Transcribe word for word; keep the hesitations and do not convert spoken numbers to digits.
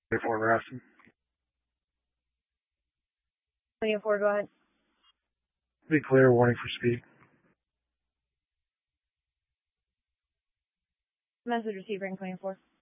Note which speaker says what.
Speaker 1: twenty-four, Raston.
Speaker 2: twenty-four, go ahead.
Speaker 1: Be clear, warning for speed.
Speaker 2: Message received, ring twenty-four.